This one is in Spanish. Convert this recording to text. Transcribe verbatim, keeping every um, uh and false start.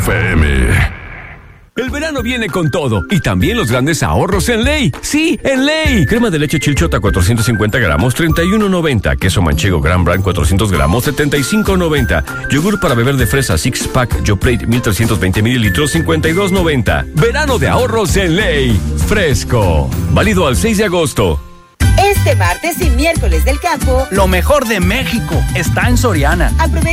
M. El verano viene con todo y también los grandes ahorros en Ley. ¡Sí, en Ley! Crema de leche Chilchota cuatrocientos cincuenta gramos, treinta y uno noventa. Queso manchego Gran Brand cuatrocientos gramos, setenta y cinco noventa. Yogur para beber de fresa Six Pack Yoplait mil trescientos veinte mililitros, cincuenta y dos noventa. Verano de ahorros en Ley. Fresco. Válido al seis de agosto. Este martes y miércoles del campo, lo mejor de México está en Soriana. Aprovecha